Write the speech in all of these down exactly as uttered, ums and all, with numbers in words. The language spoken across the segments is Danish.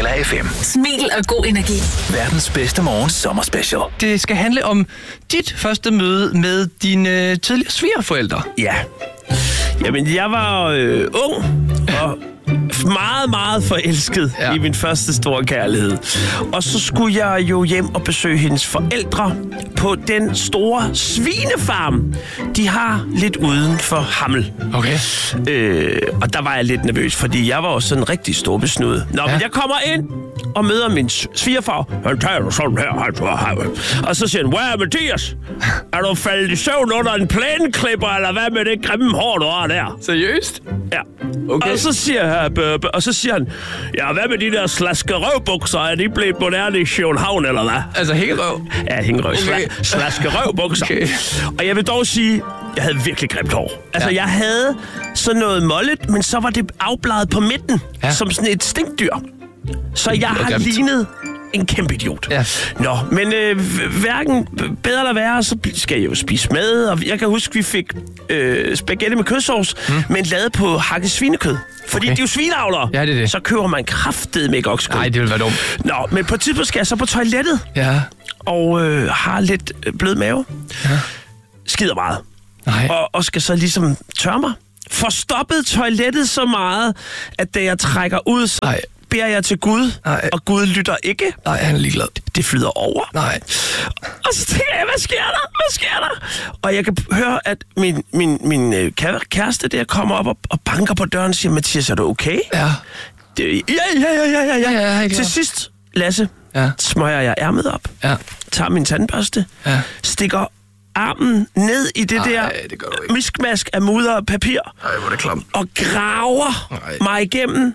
Skala F M. Smil og god energi. Verdens bedste morgen sommerspecial. Det skal handle om dit første møde med dine tidligere svigerforældre. Ja. Jamen, jeg var øh, ung og meget, meget forelsket ja. i min første store kærlighed. Og så skulle jeg jo hjem og besøge hendes forældre på den store svinefarm, de har lidt uden for Hammel. Okay. Øh, og der var jeg lidt nervøs, fordi jeg var jo sådan en rigtig storbesnudet. Nå, ja. men jeg kommer ind og møder min svigerfar. Han tager sådan her. Og så siger han, hvad er Mathias? Er du faldet i søvn under en plæneklipper, eller hvad med det grimme hår, du har der? Seriøst? Ja. Okay. Og så siger jeg, og så siger han, ja, hvad med de der slaskerøvbukser? Er de blevet moderne i København, eller hvad? Altså hængerøv? Ja, hængerøv. Okay. Sla- slaskerøvbukser. Okay. Og jeg vil dog sige, jeg havde virkelig grimt hår. Altså, ja. jeg havde sådan noget mollet, men så var det afbladet på midten, ja. som sådan et stinkdyr. Så jeg har grimt. lignet en kæmpe idiot. Ja. Nå, men øh, hverken bedre eller værre, så skal jeg jo spise med. Og jeg kan huske, vi fik øh, spaghetti med kødsovs, mm. men lavet på hakket svinekød. Fordi okay. det er jo svineavlere. Ja, det er det. Så køber man kraftedeme ikke oksekød. Nej, det vil være dumt. Nå, men på et tidspunkt skal jeg så på toilettet. Ja. Og øh, har lidt blød mave. Ja. Skider meget. Nej. Og, og skal så ligesom tørre mig. Får stoppet toilettet så meget, at da jeg trækker ud, så Nej. beder jeg til Gud, Nej. og Gud lytter ikke. Nej, han er ligeglad. Det flyder over. Nej. Og så tænker jeg, hvad sker der? Hvad sker der? Og jeg kan høre, at min, min, min kæreste der kommer op og, og banker på døren og siger, Mathias, er du okay? Ja. Det, ja, ja, ja, ja, ja, ja. ja, ja Til sidst, Lasse, ja. smøger jeg ærmet op, ja. tager min tandbørste, ja. stikker armen ned i det Ej, der det miskmask af mudder og papir, Ej, hvor er det klamt. og graver Ej. mig igennem.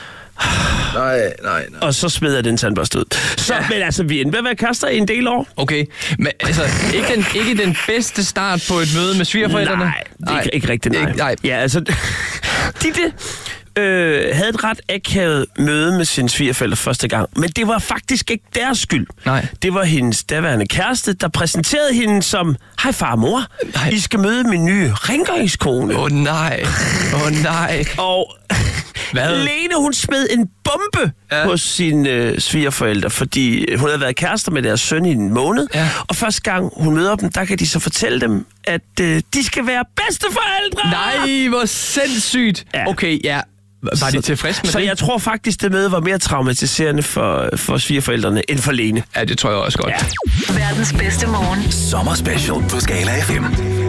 Nej, nej, nej. Og så smider jeg den tandbørste ud. Så, ja. Men altså, vi endte med at være kærester i en del år. Okay, men altså, ikke den, ikke den bedste start på et møde med svigerforældrene? Nej, det er ikke, ikke rigtigt, nej. Ikke, nej. Ja, altså, Ditte øh, havde et ret akavet møde med sine svigerforældre første gang, men det var faktisk ikke deres skyld. Nej. Det var hendes daværende kæreste, der præsenterede hende som, hej far og mor, nej. I skal møde min nye rengøringskone. Åh oh, nej, åh oh, nej. Og Hvad? Lene, hun smed en bombe ja. hos sine øh, svigerforældre, fordi hun havde været kærester med deres søn i en måned. Ja. Og første gang hun møder dem, der kan de så fortælle dem, at øh, de skal være bedsteforældre. Nej, hvor sindssygt. Ja. Okay, ja. Var de tilfredse med så det? Så jeg tror faktisk, det møde var mere traumatiserende for, for svigerforældrene end for Lene. Ja, det tror jeg også godt. Ja. Verdens bedste morgen. Sommerspecial på Skala F M.